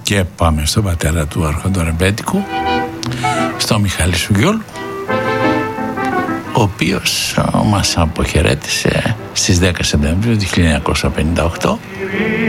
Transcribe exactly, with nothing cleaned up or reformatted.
Και πάμε στον πατέρα του αρχοντορεμπέτικου, στο Μιχάλη Σουγιόλ, ο οποίος μας αποχαιρέτησε στις δέκα Σεπτεμβρίου του χίλια εννιακόσια πενήντα οκτώ